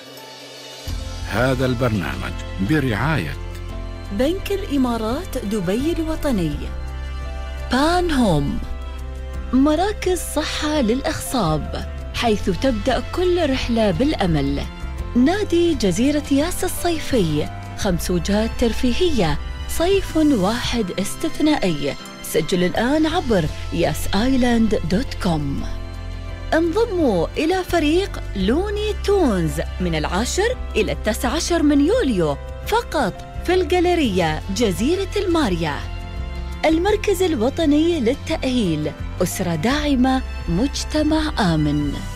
هذا البرنامج برعاية بنك الإمارات دبي الوطني، بان هوم، مراكز صحة للأخصاب حيث تبدأ كل رحلة بالأمل، نادي جزيرة ياس الصيفي، 5 وجهات ترفيهية، صيف واحد استثنائي. سجل الآن عبر yasisland.com. انضموا إلى فريق لوني تونز من 10 إلى 19 من يوليو فقط في الجاليرية جزيرة الماريا. المركز الوطني للتأهيل، أسرة داعمة، مجتمع آمن.